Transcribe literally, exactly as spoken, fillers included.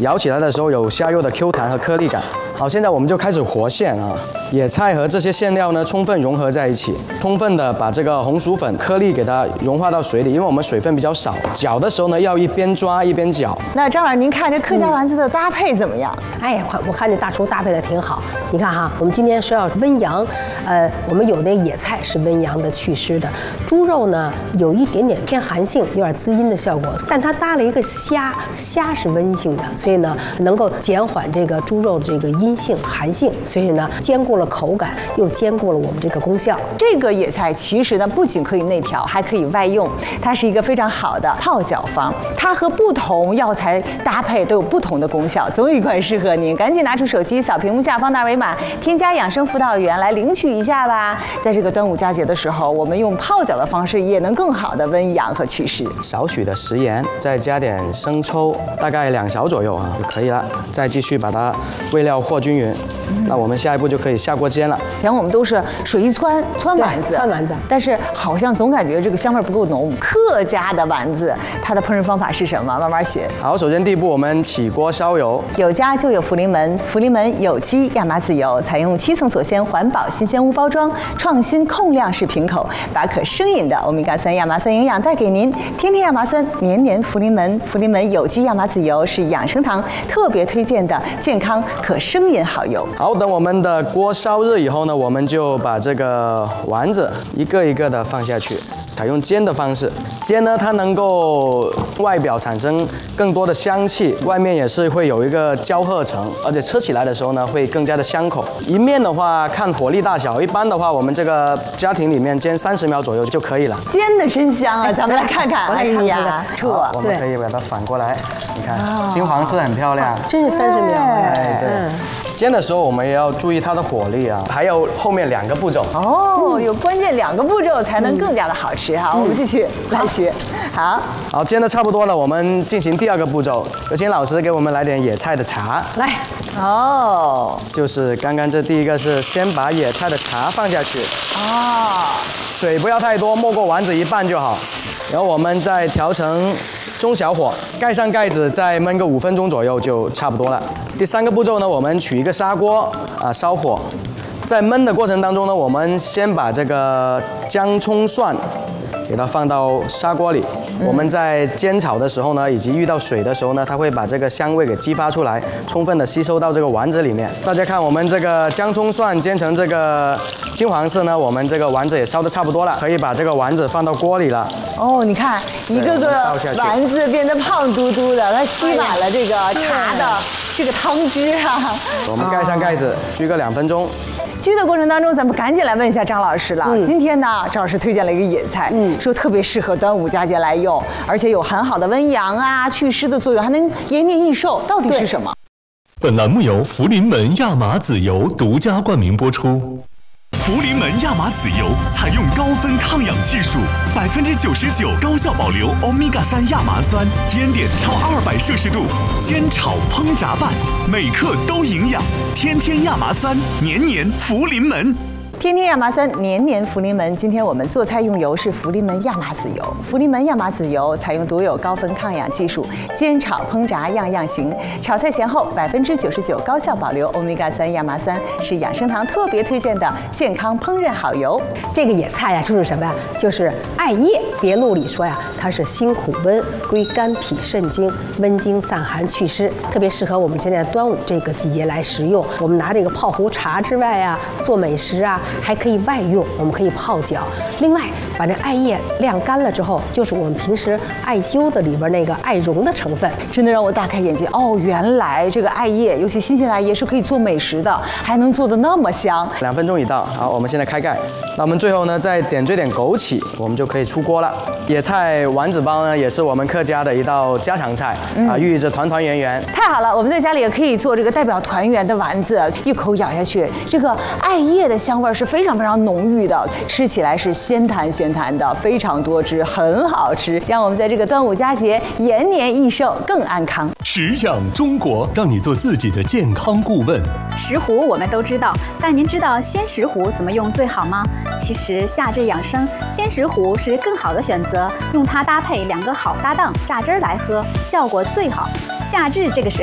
咬起来的时候有虾肉的 Q 弹和颗粒感。好，现在我们就开始和馅啊，野菜和这些馅料呢充分融合在一起，充分的把这个红薯粉颗粒给它融化到水里，因为我们水分比较少，搅的时候呢要一边抓一边搅。 那张老师，您看这客家丸子的搭配怎么样？ 嗯、哎呀，我看这大厨搭配的挺好。你看哈，我们今天是要温阳，呃，我们有那野菜是温阳的祛湿的，猪肉呢有一点点偏寒性，有点滋阴的效果，但它搭了一个虾，虾是温性的，所以呢能够减缓这个猪肉的这个阴性寒性，所以呢兼顾了口感，又兼顾了我们这个功效。 这个野菜其实呢不仅可以内调，还可以外用，它是一个非常好的泡脚方，它和不同药材搭配都有不同的功效，总有一款适合您。赶紧拿出手机扫屏幕下方的二维码，添加养生辅导员来领取一下吧。在这个端午佳节的时候，我们用泡脚的方式也能更好的温阳和祛湿。 少许的食盐，再加点生抽，大概两勺左右啊就可以了。再继续把它味料和均匀。嗯、那我们下一步就可以下锅煎了。 前我们都是水一汆汆丸子， 汆丸子， 但是好像总感觉这个香味不够浓。客家的丸子，它的烹饪方法是什么？慢慢学。 好，首先第一步，我们起锅烧油。 有家就有福临门，福临门有机亚麻籽油，采用七层锁鲜环保新鲜无包装，创新控量式瓶口，把可生饮的欧米伽三亚麻酸营养带给您。天天亚麻酸，年年福临门。福临门有机亚麻籽油是养生堂特别推荐的健康可生饮好油。 好，等我们的锅烧热以后呢，我们就把这个丸子一个一个的放下去，采用煎的方式。煎呢，它能够外表产生更多的香气，外面也是会有一个焦褐层，而且吃起来的时候呢，会更加的香口。一面的话看火力大小，一般的话我们这个家庭里面煎三十秒左右就可以了。 煎的真香啊！咱们来看看，哎呀， 好，我们可以把它反过来，你看金黄色很漂亮， 真是三十秒。 哎，对。煎的时候我们也要注意它的火力啊，还有后面两个步骤哦，有关键两个步骤才能更加的好吃哈。我们继续来学，好， 好，煎的差不多了，我们进行第二个步骤，有请老师给我们来点野菜的茶。 来， 哦， 就是刚刚这第一个是先把野菜的茶放下去， 哦， 水不要太多，没过丸子一半就好，然后我们再调成中小火，盖上盖子，再焖个五分钟左右就差不多了。第三个步骤呢，我们取一个砂锅啊，烧火，在焖的过程当中呢，我们先把这个姜、葱、蒜给它放到砂锅里。嗯、我们在煎炒的时候呢，以及遇到水的时候呢，它会把这个香味给激发出来，充分的吸收到这个丸子里面。大家看，我们这个姜、葱、蒜煎成这个金黄色呢，我们这个丸子也烧得差不多了，可以把这个丸子放到锅里了。 哦，你看一个个丸子变得胖嘟嘟的，它吸满了这个茶的这个汤汁啊。 我们盖上盖子，居个两分钟。 居的过程当中，咱们赶紧来问一下张老师了。嗯、今天呢，张老师推荐了一个野菜，嗯，说特别适合端午佳节来用，而且有很好的温阳啊、祛湿的作用，还能延年益寿。到底是什么？ 本栏目由福临门亚麻籽油独家冠名播出。福临门亚麻籽油采用高分抗氧技术，百分之九十九高效保留欧米伽三亚麻酸，烟点超二百摄氏度，煎炒烹炸拌，每克都营养。天天亚麻酸，年年福临门。 天天亚麻酸，年年福临门。今天我们做菜用油是福临门亚麻籽油。福临门亚麻籽油采用独有高分抗氧技术，煎炒烹炸样样行。炒菜前后百分之九十九高效保留欧米伽三亚麻酸，是养生堂特别推荐的健康烹饪好油。 这个野菜呀，就是什么呀？就是艾叶。别录里说呀，它是辛苦温，归肝脾肾经，温经散寒祛湿，特别适合我们现在端午这个季节来食用。我们拿这个泡壶茶之外啊，做美食啊。还可以外用，我们可以泡脚。另外，把这艾叶晾干了之后，就是我们平时艾灸的里边那个艾绒的成分， 真的让我大开眼界。哦，原来这个艾叶，尤其新鲜的艾叶是可以做美食的，还能做得那么香。 两分钟已到，好，我们现在开盖。那我们最后呢，再点缀点枸杞，我们就可以出锅了。野菜丸子包呢，也是我们客家的一道家常菜、嗯、啊，寓意着团团圆圆。 太好了，我们在家里也可以做这个代表团圆的丸子，一口咬下去，这个艾叶的香味是非常非常浓郁的，吃起来是鲜弹鲜弹的，非常多汁，很好吃。让我们在这个端午佳节延年益寿，更安康。 食养中国，让你做自己的健康顾问。 石斛我们都知道，但您知道鲜石斛怎么用最好吗？其实夏至养生，鲜石斛是更好的选择，用它搭配两个好搭档榨汁儿来喝，效果最好。夏至这个时候